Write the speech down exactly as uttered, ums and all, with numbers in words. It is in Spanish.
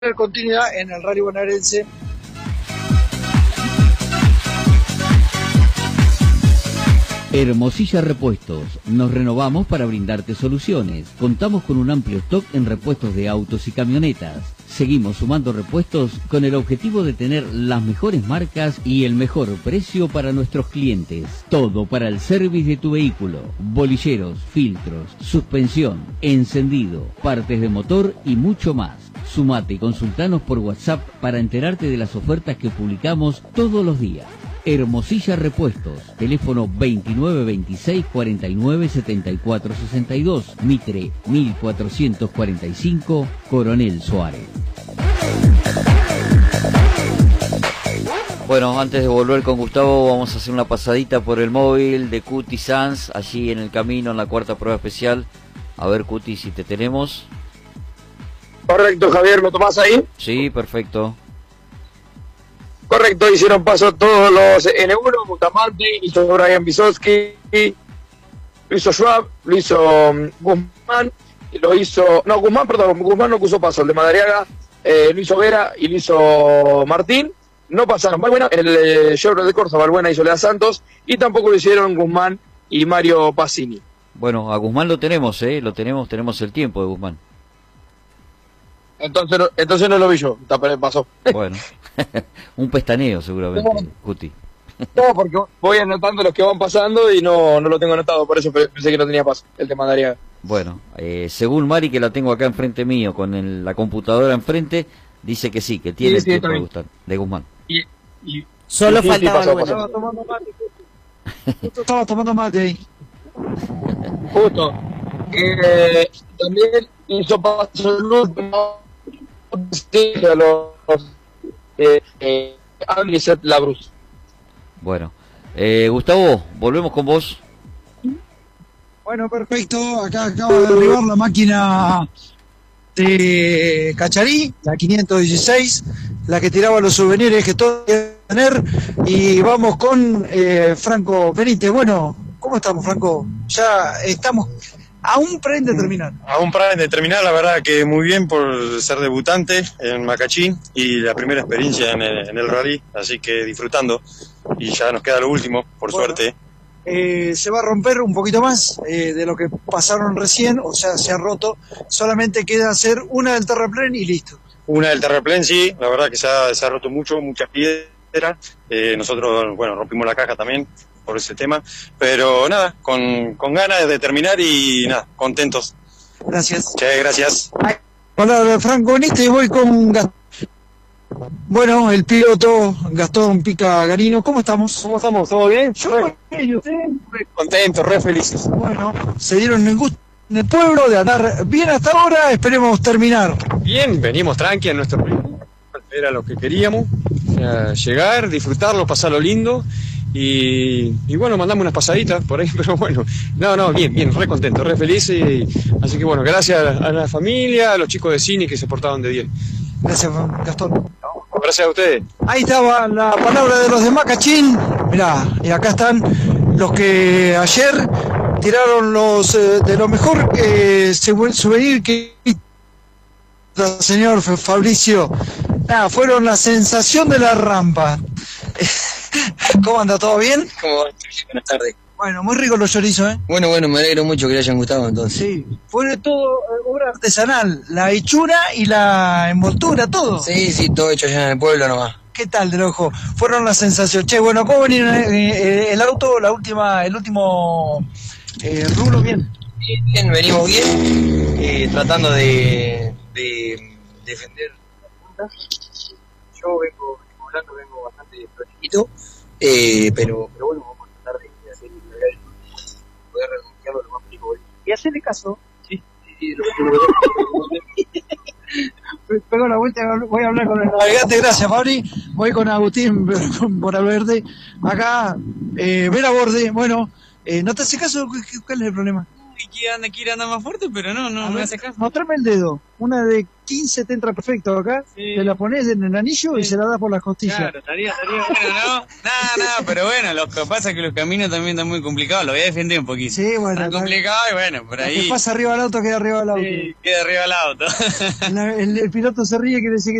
continuidad en el rally bonaerense. Hermosilla Repuestos. Nos renovamos para brindarte soluciones. Contamos con un amplio stock en repuestos de autos y camionetas. Seguimos sumando repuestos con el objetivo de tener las mejores marcas y el mejor precio para nuestros clientes. Todo para el service de tu vehículo. Bolilleros, filtros, suspensión, encendido, partes de motor y mucho más. Sumate y consultanos por WhatsApp para enterarte de las ofertas que publicamos todos los días. Hermosilla Repuestos, teléfono veintinueve veintiséis cuarenta y nueve setenta y cuatro sesenta y dos, Mitre mil cuatrocientos cuarenta y cinco, Coronel Suárez. Bueno, antes de volver con Gustavo, vamos a hacer una pasadita por el móvil de Cuti Sanz, allí en el camino, en la cuarta prueba especial. A ver, Cuti, si te tenemos. Correcto, Javier, ¿lo tomás ahí? Sí, perfecto. Correcto, hicieron paso todos los N uno, Bustamante, hizo Brian Bisowski, lo hizo Schwab, lo hizo um, Guzmán, y lo hizo, no, Guzmán, perdón, Guzmán no puso paso, el de Madariaga, eh, lo hizo Vera y lo hizo Martín, no pasaron Valbuena, el eh, Chevrolet de Corsa, Valbuena y Soledad Santos, y tampoco lo hicieron Guzmán y Mario Pacini. Bueno, a Guzmán lo tenemos, eh, lo tenemos, tenemos el tiempo de Guzmán. Entonces no, entonces no lo vi yo, pasó. Bueno, un pestaneo seguramente, no, Cuti. No, porque voy anotando los que van pasando y no, no lo tengo anotado, por eso pensé que no tenía paso, el de Madariaga. Bueno, eh, según Mari, que la tengo acá enfrente mío, con el, la computadora enfrente, dice que sí, que tiene sí, el sí, tiempo de, Gustar, de Guzmán. Y, y, Solo y sí, faltaba sí, pasó, el pasó. Estaba tomando mate. Justo estaba tomando mate ahí. Justo. Eh, también hizo paso el último. Sí, a los eh, eh, Seth Labrus. Bueno, eh, Gustavo, volvemos con vos. Bueno, perfecto. Acá acaba de arribar la máquina de Cacharí, la quinientos dieciséis, la que tiraba los souvenirs que todos quieren tener. Y vamos con eh, Franco Benítez. Bueno, ¿cómo estamos, Franco? Ya estamos a un pre de terminar. A un pre de terminar, la verdad que muy bien por ser debutante en Macachín y la primera experiencia en el, en el rally, así que disfrutando. Y ya nos queda lo último, por bueno, suerte. Eh, se va a romper un poquito más eh, de lo que pasaron recién, o sea, se ha roto. Solamente queda hacer una del terraplén y listo. Una del terraplén, sí, la verdad que se ha, se ha roto mucho, muchas piedras. Eh, nosotros, bueno, rompimos la caja también por ese tema, pero nada, con, con ganas de terminar y nada, contentos. Gracias. Che, gracias. Hola, Franco Benítez, voy con Gastón. Bueno, el piloto Gastón Pica Garino, ¿cómo estamos? ¿Cómo estamos? ¿Todo bien? Yo re, bien, ¿usted? Re contento, re felices. Bueno, se dieron el gusto en el pueblo de andar bien hasta ahora, esperemos terminar. Bien, venimos tranqui en nuestro ritmo, era lo que queríamos, o sea, llegar, disfrutarlo, pasarlo lindo. Y, y bueno, mandamos unas pasaditas por ahí, pero bueno, no, no, bien, bien, re contento, re feliz. Y, así que bueno, gracias a la, a la familia, a los chicos de cine que se portaron de diez. Gracias, Gastón. Gracias a ustedes. Ahí estaba la palabra de los de Macachín. Mirá, y acá están los que ayer tiraron los eh, de lo mejor eh, souvenir que señor Fabricio. Nada, fueron la sensación de la rampa. ¿Cómo anda? ¿Todo bien? ¿Cómo va? Buenas tardes. Bueno, muy rico los chorizos, ¿eh? Bueno, bueno, me alegro mucho que le hayan gustado entonces. Sí, fue todo eh, obra artesanal, la hechura y la envoltura, todo. Sí, sí, todo hecho allá en el pueblo nomás. ¿Qué tal, del ojo? Fueron la sensación. Che, bueno, ¿cómo venir eh, eh, el auto, la última, el último eh, rubro? Bien. Bien, bien, venimos bien, eh, tratando de, de defender las puntas. Yo vengo, vengo hablando, vengo bastante prolijito, eh, pero, pero bueno, vamos a tratar de, de hacer poder renunciarlo lo más rico posible. Y hacerle caso, sí, sí, lo que Pego la vuelta, voy a hablar con el navegante, gracias Fabri, voy con Agustín por Alberde, acá, eh, ver a borde, bueno, eh, ¿no te hace caso? ¿Cuál es el problema? que quiere andar, quiere andar más fuerte, pero no, no, A no me ver, hace caso. mostrame el dedo. Una de quince te entra perfecto acá. Sí. Te la pones en el anillo y Sí. se la das por las costillas. Claro, estaría, estaría bueno, ¿no? Nada, nada, pero bueno, lo que pasa es que los caminos también están muy complicados, lo voy a defender un poquito. Sí, bueno. Están la- complicados y bueno, por la ahí. que pasa arriba del auto queda arriba del auto. Sí, queda arriba el auto. La- el, el piloto se ríe, quiere decir que